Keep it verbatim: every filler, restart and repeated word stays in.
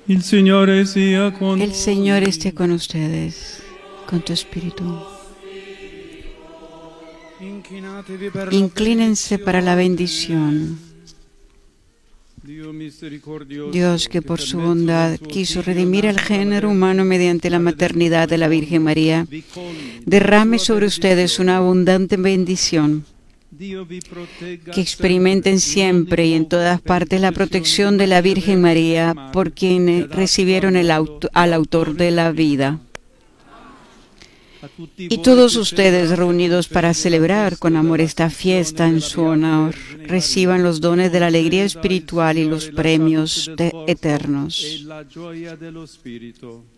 Il Signore sia con El Señor esté con ustedes, con tu espíritu. Inclinatevi per la Inclínense para la bendición. Dio misericordioso, Dios, que por per su mezzo bondad del suo quiso Figlio redimir al nato dalla género Vergine humano mediante la maternidad de la Virgen María, vi colmi di derrame sua sobre ustedes una abundante bendición. Dio vi protegga Que experimenten siempre y en todas partes la protección de la Virgen María, por quien recibieron el auto- al autor de la vida. Y todos ustedes reunidos para celebrar con amor esta fiesta en su honor, reciban los dones de la alegría espiritual y los premios de- eternos. e la gioia dello Spirito.